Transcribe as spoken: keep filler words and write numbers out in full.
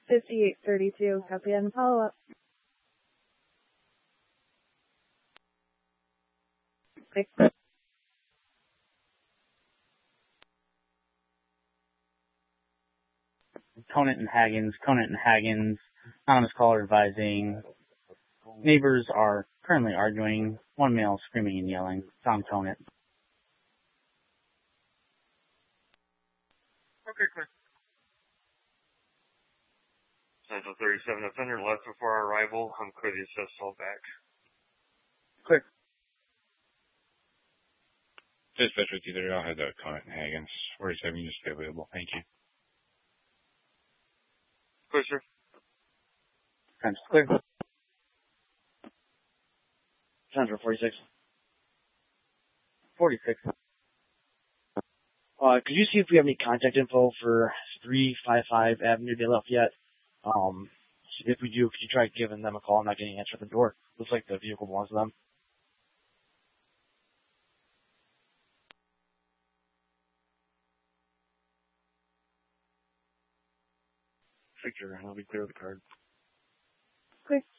fifty-eight thirty-two. Copy and follow up. Click. Conant and Haggins, Conant and Haggins, anonymous caller advising. Neighbors are currently arguing. One male screaming and yelling. Tom Conant. Okay, clear. Central thirty-seven offender left before our arrival. I'm clear to assess all back. Clear. Dispatch with you there. I'll head to Conant and Haggins. forty-seven, you just stay available. Thank you. Clear, sir. Time's clear. Central forty-six. forty-six. Uh, could you see if we have any contact info for three fifty-five Avenue de Lafayette? Um, if we do, could you try giving them a call? I'm not getting an answer at the door. Looks like the vehicle belongs to them. Victor, I'll be clear with the card. Quick.